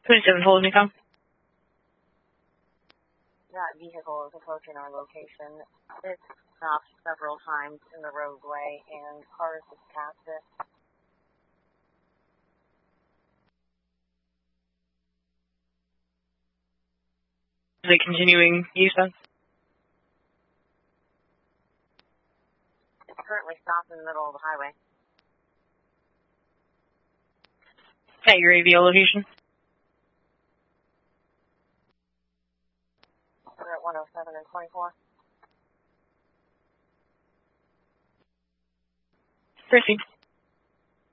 27 hold me, come. That vehicle is approaching our location. It stopped several times in the roadway and cars just passed it. Is it continuing eastbound? It's currently stopped in the middle of the highway. At your AVL location? We're at 107 and 24. Proceed.